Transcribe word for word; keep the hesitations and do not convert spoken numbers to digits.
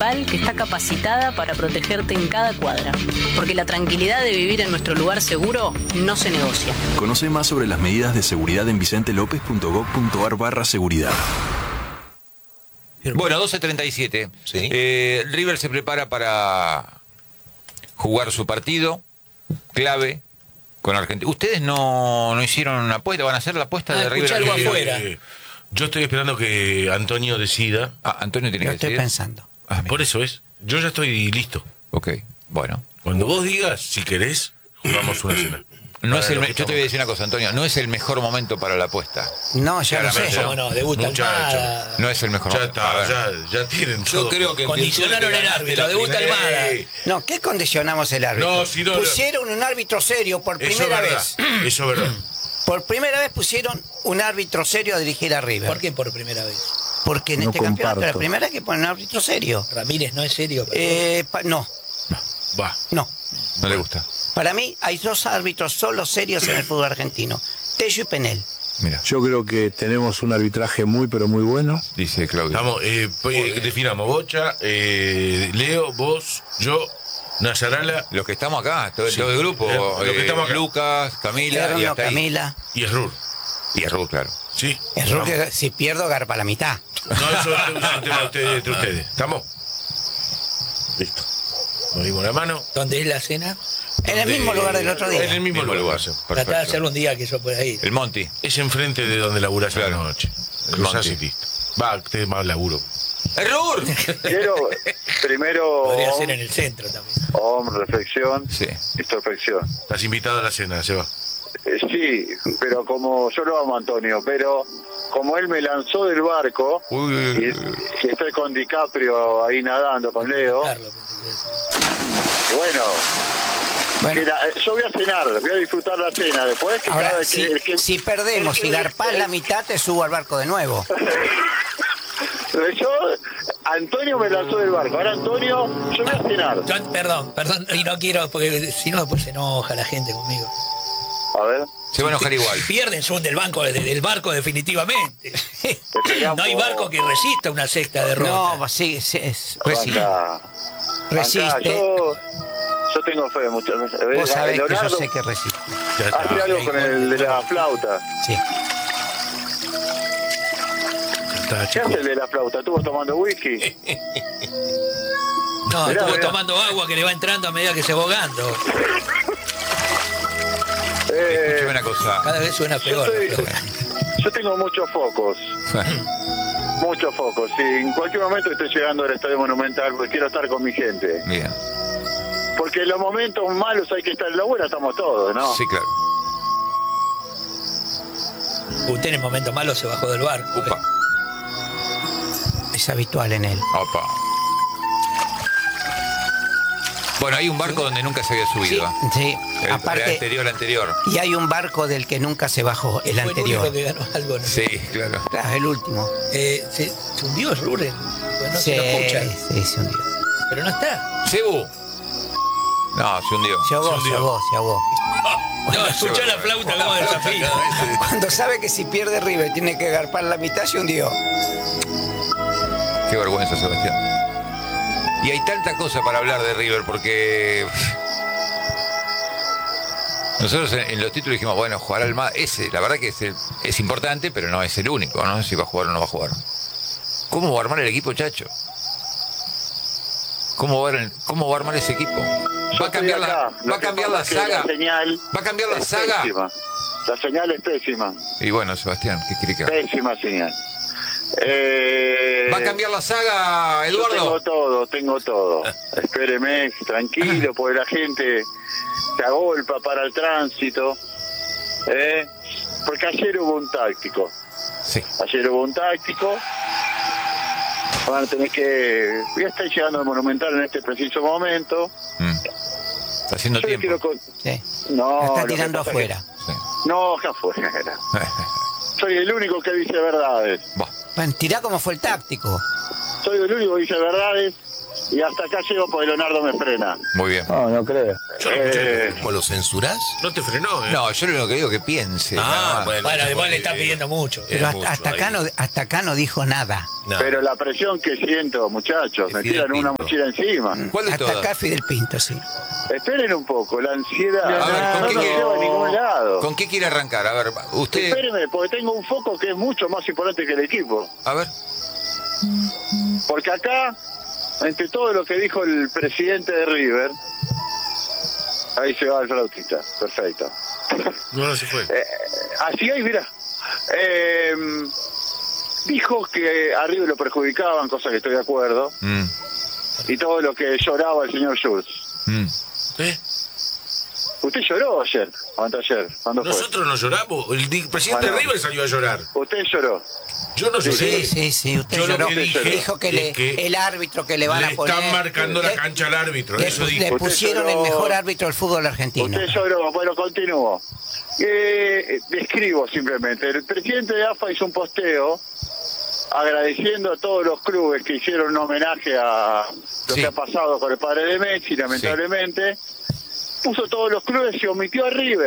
municipal que está capacitada para protegerte en cada cuadra. Porque la tranquilidad de vivir en nuestro lugar seguro no se negocia. Conoce más sobre las medidas de seguridad en vicentelopez.gov.ar barra seguridad. Bueno, doce treinta y siete. Sí. Eh, River se prepara para jugar su partido clave con Argentina. ¿Ustedes no, no hicieron una apuesta? ¿Van a hacer la apuesta Ah, de River? algo Argentina? afuera. Eh, yo estoy esperando que Antonio decida. Ah, Antonio tiene Yo que estoy decidir. pensando. Ah, mira. Por eso es. Yo ya estoy listo. Ok, bueno. Cuando vos digas, si querés, jugamos una cena. No Para es el lo me- que yo te voy a estamos. decir una cosa, Antonio. No es el mejor momento para la apuesta. No, ya lo sé. Claramente, ¿Cómo no? Debuta Muchacho. Almada. No es el mejor Ya momento. A está, ver. ya, ya tienen Yo todo. creo que en Condicionaron virtud de que el ganaste árbitro, la debuta primera- Almada. No, ¿qué condicionamos el árbitro? No, si no, no. pusieron un árbitro serio por Eso es primera verdad. vez. Eso es verdad. Por primera vez pusieron un árbitro serio a dirigir a River. ¿Por qué por primera vez? Porque en No este campeonato comparto. la primera vez que ponen un árbitro serio. Ramírez no es serio. pero- Eh, pa- no, Va. no. No le gusta. Para mí hay dos árbitros solo serios en el fútbol argentino. Tello y Penel. Mira, Yo creo que tenemos un arbitraje muy, pero muy bueno. dice Claudio. Estamos, eh, pues, definamos. Bocha, eh, Leo, vos, yo, Nayarala Los que estamos acá, todo, Sí. todo el grupo. Los que eh, estamos acá. Lucas, Camila y Erno, hasta ahí. Camila. y Esrur. Y Errol, claro. ¿Sí? Es que si pierdo garpa la mitad. No, eso es un tema de ustedes, entre ustedes. ¿Estamos? Listo. Nos dimos la mano. ¿Dónde es la cena? En el mismo lugar del otro día. En el mismo, Mismo lugar. lugar. Tratá de Perfecto. hacerlo un día que yo pueda ir. El Monty. Es enfrente de donde laburás a la Claro. noche. El Cruzás Monte. y listo. Va, ustedes más laburo. ¡Error! Quiero primero Podría ser en el centro también. om, reflexión, Sí. introspección. Estás invitado a la cena, Seba. Eh, sí, pero como yo lo amo a Antonio, pero como él me lanzó del barco Uy, uy, y, uy, uy. y estoy con DiCaprio ahí nadando con Leo, Carlos, y bueno, Bueno, mira, eh, yo voy a cenar, voy a disfrutar la cena después que ahora, cada vez si, que, que- si perdemos y garpás la mitad, te subo al barco de nuevo. yo Antonio me lanzó del barco, ahora Antonio, yo voy a cenar. Yo, perdón, perdón, y no quiero, porque si no después se enoja la gente conmigo. A ver, Se va a enojar igual. Pierden, son del banco, del, del barco definitivamente. No hay barco que resista una sexta derrota. No, sí, sí, es- resiste. Banca, Resiste. banca, yo, yo tengo fe muchas veces. Vos sabés que yo Leonardo, sé que resiste. Ya está. hace algo con el de la flauta. Sí. Ya está, ¿Qué chicos. hace el de la flauta? ¿Estuvo tomando whisky? No, Mirá, estuvo mirá. tomando agua que le va entrando a medida que se va ahogando. Eh, Escúchame una cosa. Cada vez suena yo, peor. estoy- yo tengo muchos focos, muchos focos. Y en cualquier momento estoy llegando al Estadio Monumental porque quiero estar con mi gente. Bien. Porque en los momentos malos hay que estar, en lo bueno estamos todos, ¿no? Sí, claro. Usted en el momento malo se bajó del barco. Upa. Es habitual en él. Opa. Bueno, hay un barco donde nunca se había Sí, subido. ¿eh? sí. El, el Aparte, anterior, el anterior. y hay un barco del que nunca se bajó, el Fue el anterior. único que ganó algo. ¿no? Sí, claro. Claro, el último. Eh, se, se hundió Ruren. Pues no sí, se lo escucha. sí, se hundió. Pero no está. Cebu. No, se hundió. Se ahogó, Se hundió. se ahogó, se ahogó. No, escuchá la flauta como desafío. Cuando sabe que si pierde River tiene que garpar la mitad, se hundió. Qué vergüenza, Sebastián. Y hay tanta cosa para hablar de River porque nosotros en, en los títulos dijimos, bueno, jugar al Almada, ese, la verdad que es, el- es importante, pero no es el único, no sé si va a jugar o no va a jugar. ¿Cómo va a armar el equipo, Chacho? ¿Cómo va a, ar- cómo va a armar ese equipo? Yo ¿Va a cambiar estoy la, acá. va Lo a que cambiar la pasa es que saga? La señal ¿Va a cambiar la es saga? pésima. La señal es pésima, Y bueno, Sebastián, ¿qué quiere que haga? pésima señal. Eh, ¿Va a cambiar la saga, Yo tengo Eduardo? todo, tengo todo. Espéreme, tranquilo, porque la gente se agolpa para el tránsito. ¿eh? Porque ayer hubo un táctico. Sí. Ayer hubo un táctico. Van a tener que... Voy a estar llegando al Monumental en este preciso momento. Mm. Está haciendo Yo le tiempo. quiero con- Sí. No, La está lo que tirando pasa afuera. Sí. que- No, acá afuera. Soy el único que dice verdades. Va. Bueno, tirá como fue el táctico. soy el único que dice verdades y hasta acá llego porque Leonardo me frena. Muy bien. No, no creo. Yo no escuché. Eh, ¿Cómo lo censurás? No te frenó, ¿eh? No, yo lo único que digo es que piense. nada Ah, más. bueno. Bueno, además eh, le está pidiendo mucho. es Pero hasta, mucho, hasta acá ahí. no, hasta acá no dijo nada. No. pero la presión que siento, muchachos, me Fidel tiran una Pinto. mochila encima. ¿Cuál de Hasta todas? acá Fidel Pinto, sí. Esperen un poco, la ansiedad A ver, ¿con no qué nos quiere- lleva a ningún lado. ¿Con qué quiere arrancar? A ver, usted... Espérenme, porque tengo un foco que es mucho más importante que el equipo. A ver. Porque acá, entre todo lo que dijo el presidente de River, ahí se va el flautista, perfecto. No, no se fue. Eh, así es, mira. Eh, dijo que a River lo perjudicaban, cosa que estoy de acuerdo, Mm, y todo lo que lloraba el señor Schultz. mm. ¿Eh? ¿Usted lloró ayer? ¿O anteayer? ¿Cuándo fue? Nosotros no lloramos. El di- presidente Bueno. de River salió a llorar. Usted lloró. Yo no lloré. Sí, sí, sí. Usted Yo lo lloró. que dije Dijo que, le- es que el árbitro que le van Le a poner. están marcando la le- cancha al árbitro. Le, Eso le dijo. pusieron Usted el lloró. mejor árbitro del fútbol argentino. Usted lloró. Bueno, continúo. Eh, describo simplemente. El presidente de A F A hizo un posteo agradeciendo a todos los clubes que hicieron un homenaje a lo Sí. que ha pasado con el padre de Messi, lamentablemente. Puso todos los clubes y omitió a River.